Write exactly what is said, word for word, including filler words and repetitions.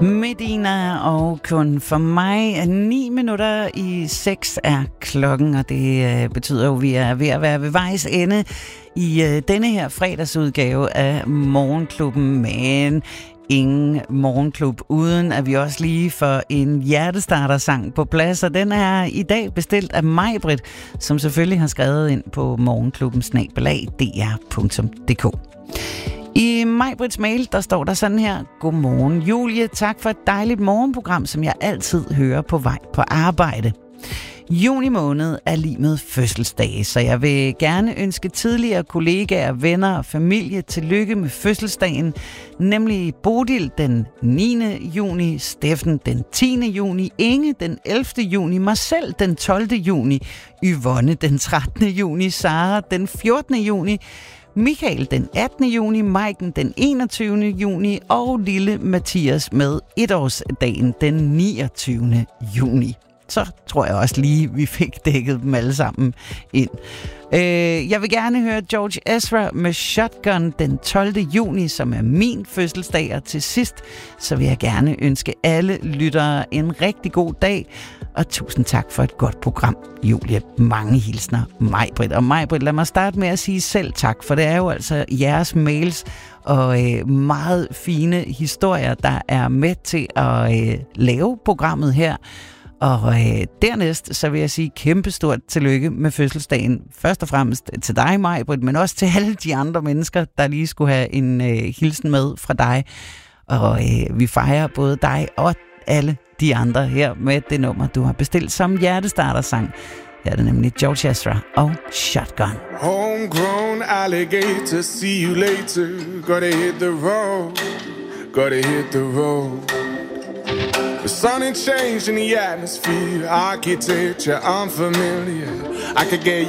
Medina og kun for mig. Ni minutter i seks er klokken, og det øh, betyder jo, at vi er ved at være ved vejs ende i øh, denne her fredagsudgave af Morgenklubben. Men ingen morgenklub, uden at vi også lige får en hjertestartersang på plads. Og den er i dag bestilt af Majbrit, som selvfølgelig har skrevet ind på morgenklubben snabel-a d r punktum d k. I Majbrits mail, der står der sådan her: Godmorgen Julie, tak for et dejligt morgenprogram, som jeg altid hører på vej på arbejde. Juni måned er lige med fødselsdage, så jeg vil gerne ønske tidligere kollegaer, venner og familie tillykke med fødselsdagen, nemlig Bodil den niende juni, Steffen den tiende juni, Inge den ellevte juni, Marcel den tolvte juni, Yvonne den trettende juni, Sara den fjortende juni, Michael den attende juni, Maiken den enogtyvende juni og lille Mathias med etårsdagen den niogtyvende juni. Så tror jeg også lige, vi fik dækket dem alle sammen ind. Øh, jeg vil gerne høre George Ezra med Shotgun den tolvte juni, som er min fødselsdag. Og til sidst, så vil jeg gerne ønske alle lyttere en rigtig god dag. Og tusind tak for et godt program, Julie. Mange hilsner, Majbrit. Og Majbrit, lad mig starte med at sige selv tak, for det er jo altså jeres mails og øh, meget fine historier, der er med til at øh, lave programmet her. Og øh, dernæst, så vil jeg sige kæmpestort tillykke med fødselsdagen. Først og fremmest til dig, Majbrit, men også til alle de andre mennesker, der lige skulle have en øh, hilsen med fra dig. Og øh, vi fejrer både dig og alle de andre her med det nummer, du har bestilt som hjertestartersang. Her er det nemlig George Ezra og Shotgun. Homegrown alligator, see you later. Gotta hit the road, gotta hit the road. The sun ain't changed in the atmosphere, architecture unfamiliar. I could get